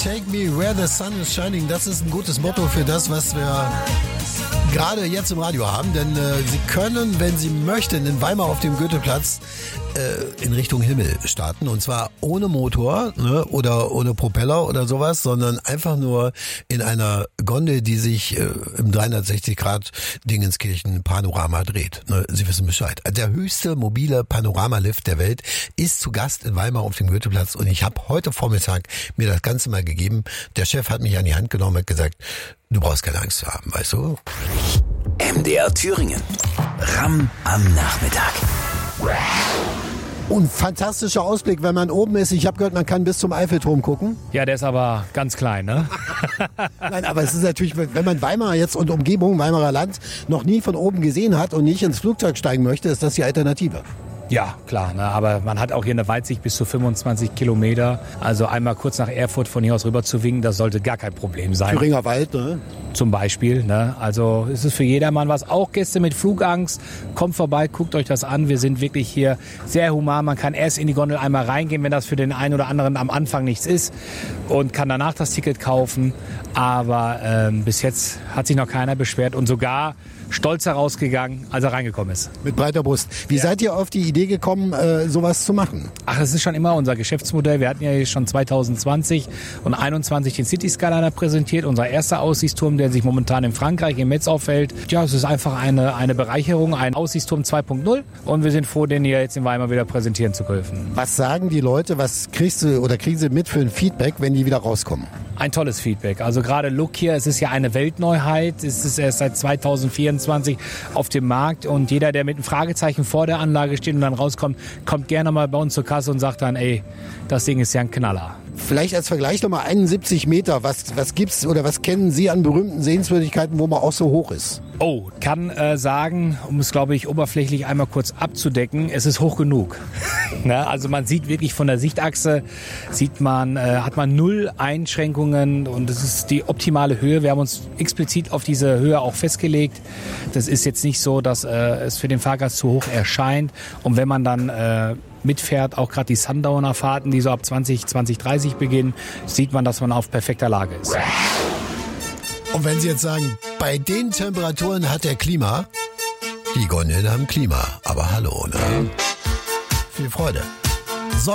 Take me where the sun is shining. Das ist ein gutes Motto für das, was wir gerade jetzt im Radio haben. Denn Sie können, wenn Sie möchten, in Weimar auf dem Goetheplatz in Richtung Himmel starten. Und zwar ohne Motor, ne, oder ohne Propeller oder sowas, sondern einfach nur in einer Gondel, die sich im 360-Grad-Dingenskirchen Panorama dreht. Ne, Sie wissen Bescheid. Der höchste mobile Panoramalift der Welt ist zu Gast in Weimar auf dem Goetheplatz. Und ich habe heute Vormittag mir das Ganze mal gegeben. Der Chef hat mich an die Hand genommen und hat gesagt, du brauchst keine Angst zu haben, weißt du? MDR Thüringen. Ram am Nachmittag. Und fantastischer Ausblick, wenn man oben ist. Ich habe gehört, man kann bis zum Eiffelturm gucken. Ja, der ist aber ganz klein, ne? Nein, aber es ist natürlich, wenn man Weimar jetzt und Umgebung, Weimarer Land, noch nie von oben gesehen hat und nicht ins Flugzeug steigen möchte, ist das die Alternative. Ja, klar, ne? Aber man hat auch hier eine Weitsicht bis zu 25 Kilometer. Also einmal kurz nach Erfurt von hier aus rüber zu winken, das sollte gar kein Problem sein. Thüringer Wald, ne? Zum Beispiel, ne? Also es ist für jedermann was. Auch Gäste mit Flugangst, kommt vorbei, guckt euch das an. Wir sind wirklich hier sehr human. Man kann erst in die Gondel einmal reingehen, wenn das für den einen oder anderen am Anfang nichts ist, und kann danach das Ticket kaufen. Aber bis jetzt hat sich noch keiner beschwert und sogar stolz herausgegangen, als er reingekommen ist. Mit breiter Brust. Wie seid ihr auf die Idee gekommen, sowas zu machen? Ach, das ist schon immer unser Geschäftsmodell. Wir hatten ja schon 2020 und 2021 den City Skyliner präsentiert. Unser erster Aussichtsturm, der sich momentan in Frankreich, in Metz aufhält. Ja, es ist einfach eine Bereicherung, ein Aussichtsturm 2.0. Und wir sind froh, den hier jetzt in Weimar wieder präsentieren zu dürfen. Was sagen die Leute, was kriegst du oder kriegen sie mit für ein Feedback, wenn die wieder rauskommen? Ein tolles Feedback. Also gerade Look hier, es ist ja eine Weltneuheit. Es ist erst seit 2024 auf dem Markt. Und jeder, der mit einem Fragezeichen vor der Anlage steht und dann rauskommt, kommt gerne mal bei uns zur Kasse und sagt dann, ey, das Ding ist ja ein Knaller. Vielleicht als Vergleich nochmal 71 Meter. Was gibt's oder was kennen Sie an berühmten Sehenswürdigkeiten, wo man auch so hoch ist? Oh, kann sagen, um es, glaube ich, oberflächlich einmal kurz abzudecken, es ist hoch genug. Ne? Also man sieht wirklich von der Sichtachse, hat man 0 Einschränkungen und es ist die optimale Höhe. Wir haben uns explizit auf diese Höhe auch festgelegt. Das ist jetzt nicht so, dass es für den Fahrgast zu hoch erscheint. Und wenn man dann mitfährt, auch gerade die Sundowner-Fahrten, die so ab 2030 beginnen, sieht man, dass man auf perfekter Lage ist. Und wenn Sie jetzt sagen, bei den Temperaturen hat der Klima, die Gondeln haben Klima, aber hallo, ne? Viel Freude.